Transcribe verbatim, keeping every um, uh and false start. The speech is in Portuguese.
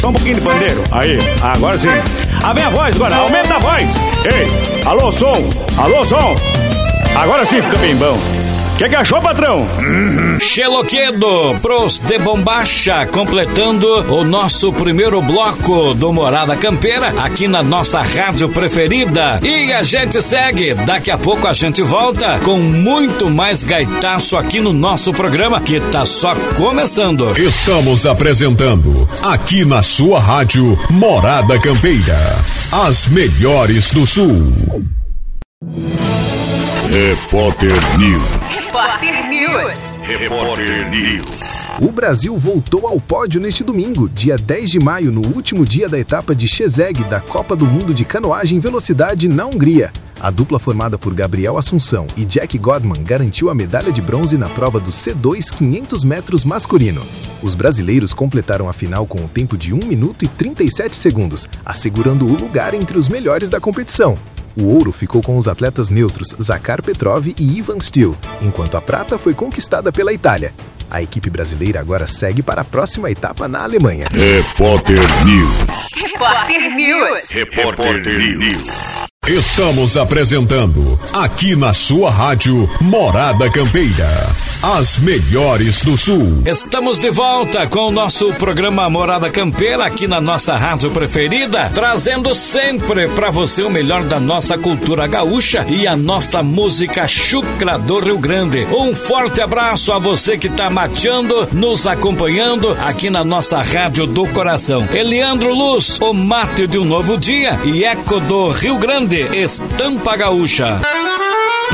Só um pouquinho de pandeiro. Aí, agora sim. A minha voz agora, aumenta a voz. Ei, alô, som. Alô, som. Agora sim fica bem bom. O que, que achou, patrão? Uhum. Xeloquedo pros de Bombacha, completando o nosso primeiro bloco do Morada Campeira, aqui na nossa rádio preferida. E a gente segue, daqui a pouco a gente volta com muito mais gaitaço aqui no nosso programa, que tá só começando. Estamos apresentando, aqui na sua rádio, Morada Campeira, as melhores do Sul. Repórter News. Repórter News. Repórter News. O Brasil voltou ao pódio neste domingo, dia dez de maio, no último dia da etapa de Szeged da Copa do Mundo de Canoagem Velocidade na Hungria. A dupla formada por Gabriel Assunção e Jack Godman garantiu a medalha de bronze na prova do C dois quinhentos metros masculino. Os brasileiros completaram a final com um tempo de um minuto e trinta e sete segundos, assegurando o lugar entre os melhores da competição. O ouro ficou com os atletas neutros Zakhar Petrov e Ivan Stiel, enquanto a prata foi conquistada pela Itália. A equipe brasileira agora segue para a próxima etapa na Alemanha. Repórter News. Repórter News. Repórter News. Estamos apresentando, aqui na sua rádio, Morada Campeira, as melhores do Sul. Estamos de volta com o nosso programa Morada Campeira, aqui na nossa rádio preferida, trazendo sempre para você o melhor da nossa cultura gaúcha e a nossa música chucra do Rio Grande. Um forte abraço a você que está mateando, nos acompanhando aqui na nossa rádio do coração. Eliandro Luz, o mate de um novo dia, e Eco do Rio Grande, Estampa Gaúcha.